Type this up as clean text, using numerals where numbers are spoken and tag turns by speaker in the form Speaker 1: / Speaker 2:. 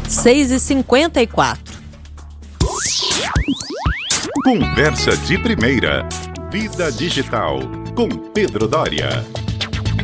Speaker 1: 6h54.
Speaker 2: Conversa de Primeira. Vida Digital, com Pedro Doria.